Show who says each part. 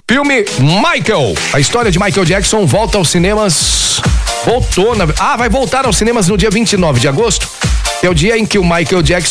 Speaker 1: Filme Michael. A história de Michael Jackson volta aos cinemas. Vai voltar aos cinemas no dia 29 de agosto, que é o dia em que o Michael Jackson